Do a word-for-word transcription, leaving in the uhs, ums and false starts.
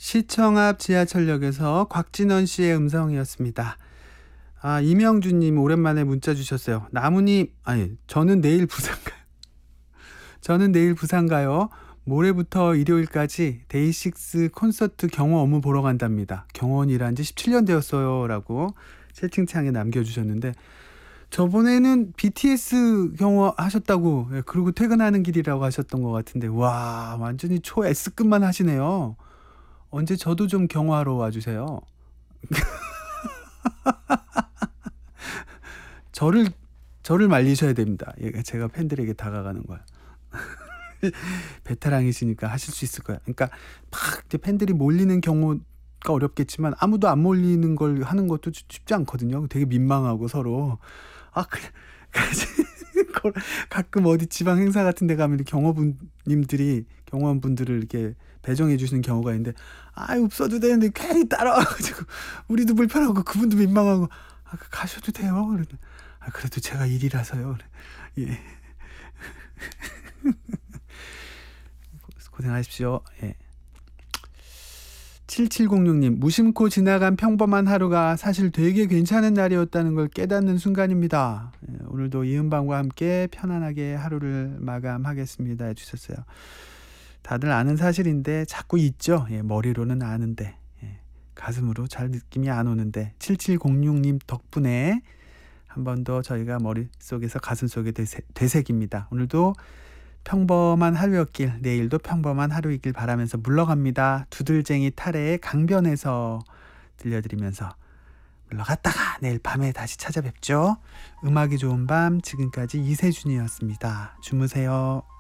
시청 앞 지하철역에서 곽진원 씨의 음성이었습니다. 아, 이명준님 오랜만에 문자 주셨어요. 나무님, 아니, 저는 내일 부산 가요. 저는 내일 부산 가요. 모레부터 일요일까지 데이식스 콘서트 경호 업무 보러 간답니다. 경호원 일한 지 십칠 년 되었어요. 라고 채팅창에 남겨주셨는데, 저번에는 비티에스 경호 하셨다고, 예, 그리고 퇴근하는 길이라고 하셨던 것 같은데, 와, 완전히 초 S급만 하시네요. 언제 저도 좀 경호하러 와주세요. 저를 저를 말리셔야 됩니다. 예, 제가 팬들에게 다가가는 거야. 베테랑이시니까 하실 수 있을 거야. 그러니까 막 이제 팬들이 몰리는 경우가 어렵겠지만 아무도 안 몰리는 걸 하는 것도 쉽지 않거든요. 되게 민망하고 서로. 아, 그래. 가끔 어디 지방 행사 같은 데 가면 경호분님들이 경호원분들을 이렇게 배정해 주시는 경우가 있는데, 아, 없어도 되는데 괜히 따라와가지고 우리도 불편하고 그분도 민망하고, 아, 가셔도 돼요. 그래. 아, 그래도 제가 일이라서요. 그래. 예. 고생하십시오. 예. 칠칠공육님, 무심코 지나간 평범한 하루가 사실 되게 괜찮은 날이었다는 걸 깨닫는 순간입니다. 예, 오늘도 이은방과 함께 편안하게 하루를 마감하겠습니다 해주셨어요. 다들 아는 사실인데 자꾸 잊죠. 예, 머리로는 아는데, 예, 가슴으로 잘 느낌이 안 오는데, 칠칠공육님 덕분에 한 번 더 저희가 머릿속에서 가슴속에 되새, 되새깁니다. 오늘도 평범한 하루였길, 내일도 평범한 하루이길 바라면서 물러갑니다. 두들쟁이 탈의 강변에서 들려드리면서 물러갔다가 내일 밤에 다시 찾아뵙죠. 음악이 좋은 밤, 지금까지 이세준이었습니다. 주무세요.